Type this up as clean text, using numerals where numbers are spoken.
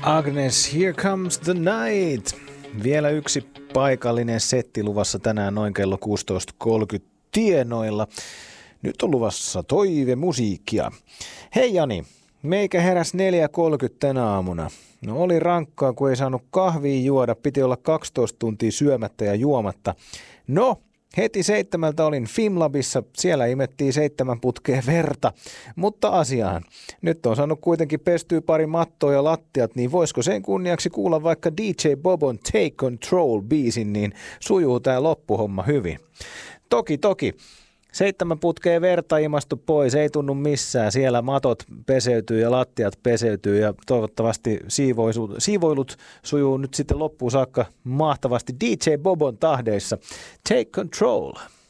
Agnes, Here Comes the Night. Vielä yksi paikallinen setti luvassa tänään noin kello 16.30 tienoilla. Nyt on luvassa toivemusiikkia. Hei Jani, meikä heräs 4.30 tänä aamuna. No oli rankkaa, kun ei saanut kahvia juoda, piti olla 12 tuntia syömättä ja juomatta. No, heti 7 olin Fimlabissa, siellä imettiin 7 putkeen verta, mutta asiaan. Nyt on saanut kuitenkin pestyä pari mattoa ja lattiat, niin voisiko sen kunniaksi kuulla vaikka DJ Bobon Take Control-biisin, niin sujuu tää loppuhomma hyvin. Toki. 7 putkeen verta imastu pois, ei tunnu missään. Siellä matot peseytyy ja lattiat peseytyy ja toivottavasti siivoilut sujuu nyt sitten loppuun saakka mahtavasti DJ Bobon tahdeissa. Take Control.